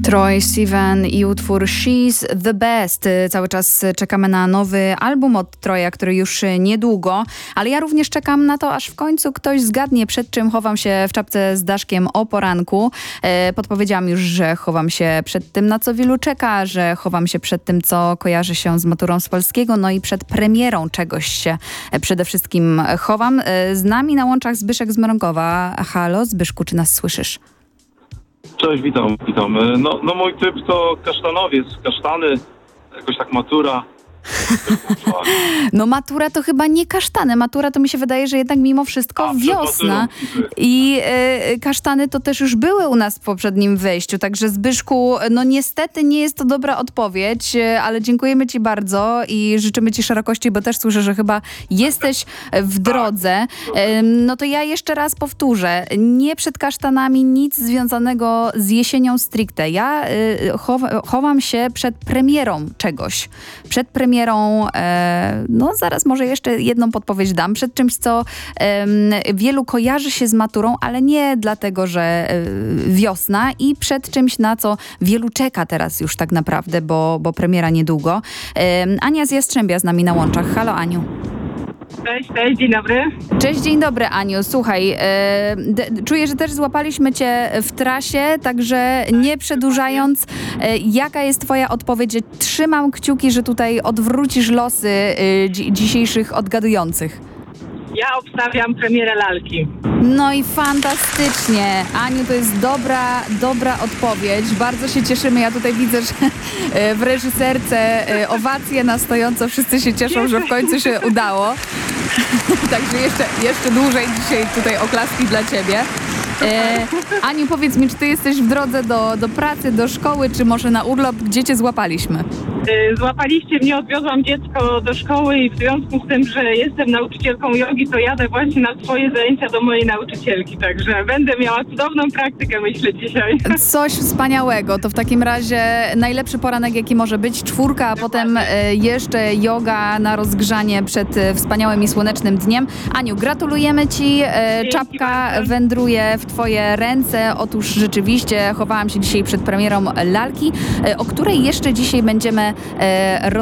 Troye Sivan i utwór She's the Best. Cały czas czekamy na nowy album od Troya, który już niedługo, ale ja również czekam na to, aż w końcu ktoś zgadnie, przed czym chowam się w czapce z daszkiem o poranku. Podpowiedziałam już, że chowam się przed tym, na co wielu czeka, że chowam się przed tym, co kojarzy się z maturą z polskiego, no i przed premierą czegoś się przede wszystkim chowam. Z nami na łączach Zbyszek z Mrągowa. Halo, Zbyszku, czy nas słyszysz? Cześć, witam. No mój typ to kasztanowiec, kasztany, jakoś tak matura. No matura to chyba nie kasztany. Matura to mi się wydaje, że jednak mimo wszystko wiosna. I kasztany to też już były u nas w poprzednim wejściu. Także Zbyszku, no niestety nie jest to dobra odpowiedź, ale dziękujemy ci bardzo i życzymy ci szerokości, bo też słyszę, że chyba jesteś w drodze. No to ja jeszcze raz powtórzę. Nie przed kasztanami nic związanego z jesienią stricte. Ja chowam się przed premierą czegoś. Przed premierą, no zaraz może jeszcze jedną podpowiedź dam, przed czymś, co wielu kojarzy się z maturą, ale nie dlatego, że wiosna, i przed czymś, na co wielu czeka teraz już tak naprawdę, bo premiera niedługo. Ania z Jastrzębia z nami na łączach. Halo, Aniu. Cześć, dzień dobry. Cześć, dzień dobry, Aniu. Słuchaj, czuję, że też złapaliśmy cię w trasie, także nie przedłużając, jaka jest twoja odpowiedź? Trzymam kciuki, że tutaj odwrócisz losy dzisiejszych odgadujących. Ja obstawiam premierę lalki. No i fantastycznie. Aniu, to jest dobra odpowiedź. Bardzo się cieszymy. Ja tutaj widzę, że w reżyserce owacje na stojąco. Wszyscy się cieszą, że w końcu się udało. Także jeszcze dłużej dzisiaj tutaj oklaski dla ciebie. Aniu, powiedz mi, czy ty jesteś w drodze do pracy, do szkoły, czy może na urlop? Gdzie cię złapaliśmy? Złapaliście mnie, odwiozłam dziecko do szkoły i w związku z tym, że jestem nauczycielką jogi, to jadę właśnie na swoje zajęcia do mojej nauczycielki. Także będę miała cudowną praktykę, myślę, dzisiaj. Coś wspaniałego. To w takim razie najlepszy poranek, jaki może być. 4, a potem jeszcze yoga na rozgrzanie przed wspaniałym i słonecznym dniem. Aniu, gratulujemy ci. Czapka wędruje w twoje ręce. Otóż rzeczywiście chowałam się dzisiaj przed premierą lalki, o której jeszcze dzisiaj będziemy